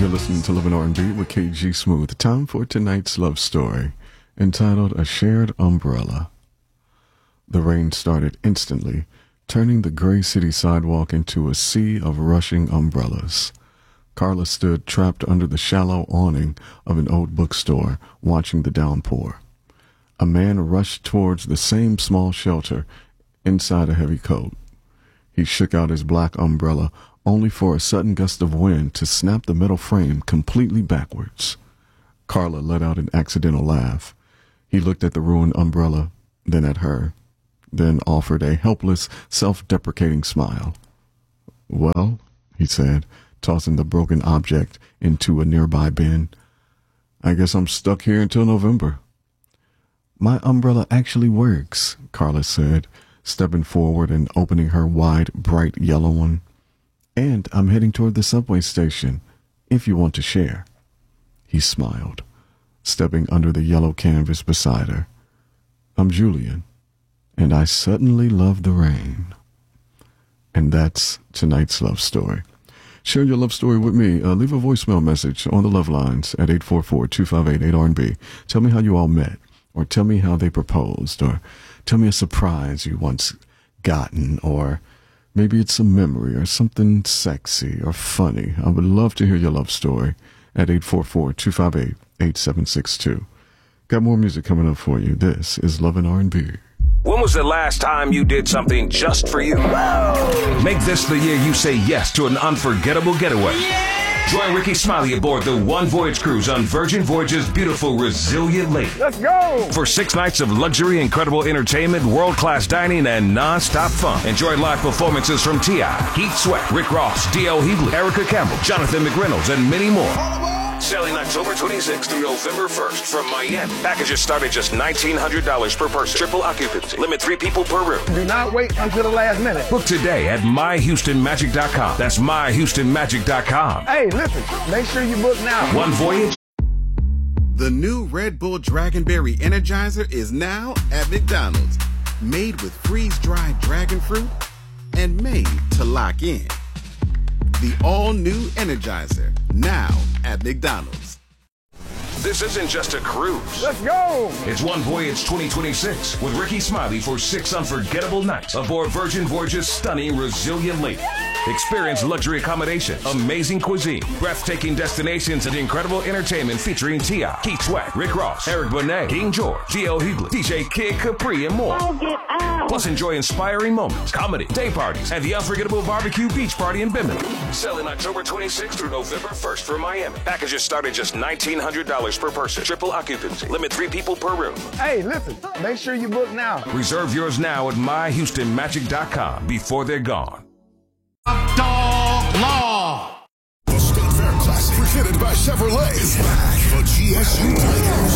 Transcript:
You're listening to Love and R&B with KG Smooth. Time for tonight's love story, entitled A Shared Umbrella. The rain started instantly, turning the gray city sidewalk into a sea of rushing umbrellas. Carla stood trapped under the shallow awning of an old bookstore, watching the downpour. A man rushed towards the same small shelter inside a heavy coat. He shook out his black umbrella, only for a sudden gust of wind to snap the metal frame completely backwards. Carla let out an accidental laugh. He looked at the ruined umbrella, then at her, then offered a helpless, self-deprecating smile. "Well," he said, tossing the broken object into a nearby bin, "I guess I'm stuck here until November." "My umbrella actually works," Carla said, stepping forward and opening her wide, bright yellow one. "And I'm heading toward the subway station, if you want to share." He smiled, stepping under the yellow canvas beside her. "I'm Julian, and I suddenly love the rain." And that's tonight's love story. Share your love story with me. Leave a voicemail message on the love lines at 844-258-8RB. Tell me how you all met, or tell me how they proposed, or tell me a surprise you once gotten, or maybe it's a memory or something sexy or funny. I would love to hear your love story at 844-258-8762. Got more music coming up for you. This is Love and R&B. When was the last time you did something just for you? Make this the year you say yes to an unforgettable getaway. Join Ricky Smiley aboard the One Voyage cruise on Virgin Voyage's beautiful Resilient Lake. Let's go! For 6 nights of luxury, incredible entertainment, world-class dining, and non-stop fun. Enjoy live performances from T.I., Keith Sweat, Rick Ross, D.L. Hughley, Erica Campbell, Jonathan McReynolds, and many more. Sailing October 26th through November 1st from Miami. Packages start at just $1,900 per person. Triple occupancy. Limit 3 people per room. Do not wait until the last minute. Book today at myhoustonmagic.com. That's myhoustonmagic.com. Hey, listen, make sure you book now. One Voyage. The new Red Bull Dragonberry Energizer is now at McDonald's. Made with freeze-dried dragon fruit and made to lock in. The all-new Energizer, now at McDonald's. This isn't just a cruise. Let's go! It's One Voyage 2026 with Ricky Smiley for 6 unforgettable nights aboard Virgin Voyage's stunning Resilient Lake. Experience luxury accommodation, amazing cuisine, breathtaking destinations, and incredible entertainment featuring T.I., Keith Sweat, Rick Ross, Eric Benet, King George, D.L. Hughley, DJ Kid Capri, and more. Plus, enjoy inspiring moments, comedy, day parties, and the unforgettable barbecue beach party in Bimini. Selling October 26th through November 1st from Miami. Packages start at just $1,900 per person. Triple occupancy. Limit 3 people per room. Hey, listen, make sure you book now. Reserve yours now at myhoustonmagic.com before they're gone. Dog Law. The State Fair Classic, presented by Chevrolet, is back for GSU Tigers.